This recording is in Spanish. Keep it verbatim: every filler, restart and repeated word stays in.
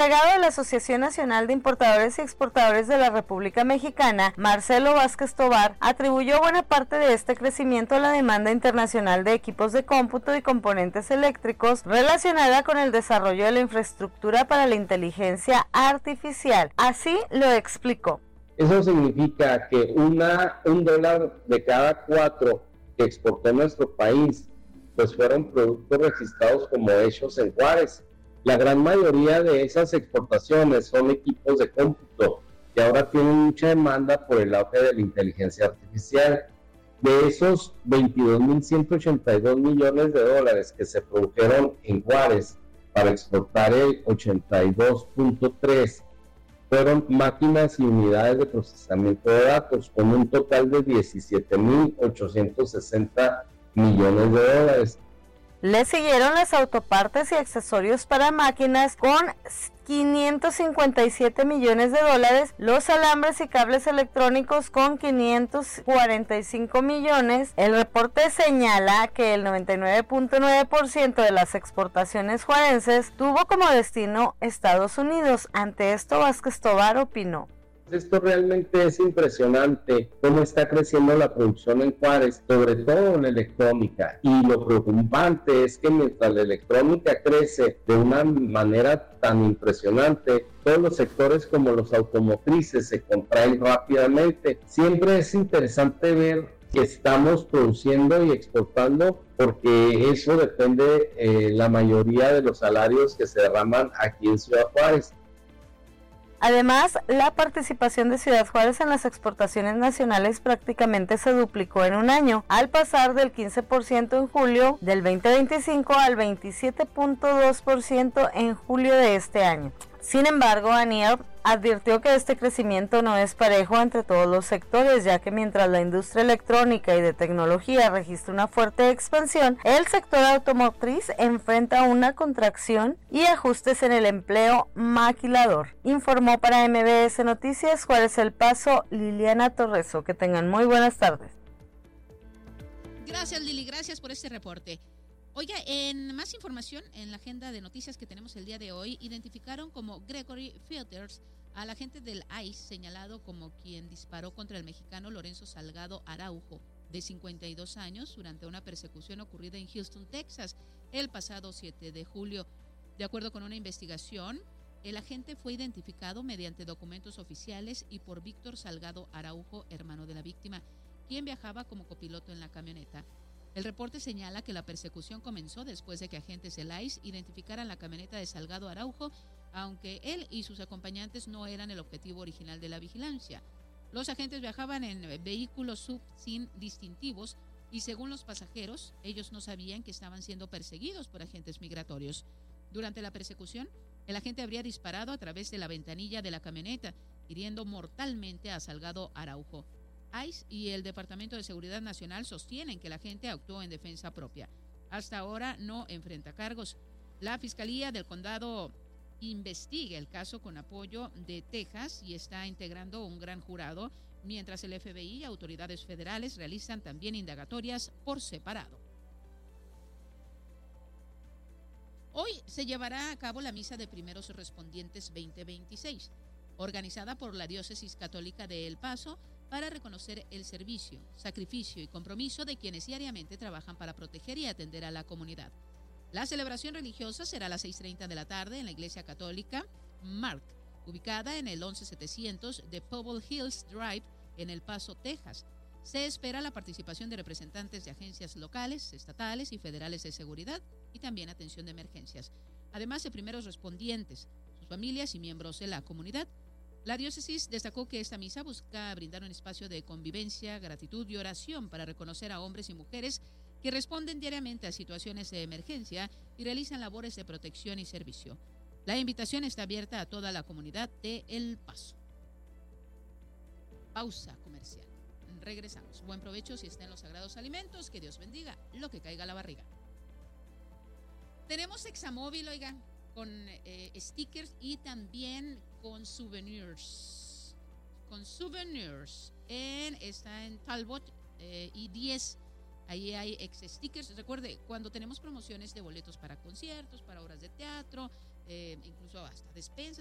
Delegado de la Asociación Nacional de Importadores y Exportadores de la República Mexicana, Marcelo Vázquez Tovar, atribuyó buena parte de este crecimiento a la demanda internacional de equipos de cómputo y componentes eléctricos relacionada con el desarrollo de la infraestructura para la inteligencia artificial. Así lo explicó. Eso significa que una, un dólar de cada cuatro que exportó nuestro país, pues fueron productos registrados como hechos en Juárez. La gran mayoría de esas exportaciones son equipos de cómputo que ahora tienen mucha demanda por el auge de la inteligencia artificial. De esos veintidós mil ciento ochenta y dos millones de dólares que se produjeron en Juárez para exportar el ochenta y dos punto tres fueron máquinas y unidades de procesamiento de datos con un total de diecisiete mil ochocientos sesenta millones de dólares. Le siguieron las autopartes y accesorios para máquinas con quinientos cincuenta y siete millones de dólares, los alambres y cables electrónicos con quinientos cuarenta y cinco millones. El reporte señala que el noventa y nueve punto nueve por ciento de las exportaciones juarenses tuvo como destino Estados Unidos. Ante esto, Vázquez Tovar opinó: esto realmente es impresionante, cómo está creciendo la producción en Juárez, sobre todo en electrónica. Y lo preocupante es que mientras la electrónica crece de una manera tan impresionante, todos los sectores como los automotrices se contraen rápidamente. Siempre es interesante ver que estamos produciendo y exportando, porque eso depende eh, la mayoría de los salarios que se derraman aquí en Ciudad Juárez. Además, la participación de Ciudad Juárez en las exportaciones nacionales prácticamente se duplicó en un año, al pasar del quince por ciento en julio del veinte veinticinco al veintisiete punto dos por ciento en julio de este año. Sin embargo, ANIER advirtió que este crecimiento no es parejo entre todos los sectores, ya que mientras la industria electrónica y de tecnología registra una fuerte expansión, el sector automotriz enfrenta una contracción y ajustes en el empleo maquilador. Informó para M B S Noticias Juárez El Paso, Liliana Torreso. Que tengan muy buenas tardes. Gracias, Lili, gracias por este reporte. Oiga, en más información, en la agenda de noticias que tenemos el día de hoy, identificaron como Gregory Filters al agente del I C E señalado como quien disparó contra el mexicano Lorenzo Salgado Araujo, de cincuenta y dos años, durante una persecución ocurrida en Houston, Texas, el pasado siete de julio. De acuerdo con una investigación, el agente fue identificado mediante documentos oficiales y por Víctor Salgado Araujo, hermano de la víctima, quien viajaba como copiloto en la camioneta. El reporte señala que la persecución comenzó después de que agentes del I C E identificaran la camioneta de Salgado Araujo, aunque él y sus acompañantes no eran el objetivo original de la vigilancia. Los agentes viajaban en vehículos sub sin distintivos y, según los pasajeros, ellos no sabían que estaban siendo perseguidos por agentes migratorios. Durante la persecución, el agente habría disparado a través de la ventanilla de la camioneta, hiriendo mortalmente a Salgado Araujo. I C E y el Departamento de Seguridad Nacional sostienen que la agente actuó en defensa propia. Hasta ahora no enfrenta cargos. La Fiscalía del Condado investiga el caso con apoyo de Texas y está integrando un gran jurado, mientras el F B I y autoridades federales realizan también indagatorias por separado. Hoy se llevará a cabo la Misa de Primeros Respondientes veinte veintiséis, organizada por la Diócesis Católica de El Paso, para reconocer el servicio, sacrificio y compromiso de quienes diariamente trabajan para proteger y atender a la comunidad. La celebración religiosa será a las seis treinta de la tarde en la Iglesia Católica Mark, ubicada en el once setecientos de Pebble Hills Drive en El Paso, Texas. Se espera la participación de representantes de agencias locales, estatales y federales de seguridad y también atención de emergencias, además de primeros respondientes, sus familias y miembros de la comunidad. La diócesis destacó que esta misa busca brindar un espacio de convivencia, gratitud y oración para reconocer a hombres y mujeres que responden diariamente a situaciones de emergencia y realizan labores de protección y servicio. La invitación está abierta a toda la comunidad de El Paso. Pausa comercial. Regresamos. Buen provecho si está en los sagrados alimentos. Que Dios bendiga lo que caiga a la barriga. Tenemos Examóvil, oigan, con eh, stickers y también con souvenirs. Con souvenirs. En, está en Talbot eh, y diez. Ahí hay ex stickers. Recuerde, cuando tenemos promociones de boletos para conciertos, para obras de teatro, eh, incluso hasta despensas.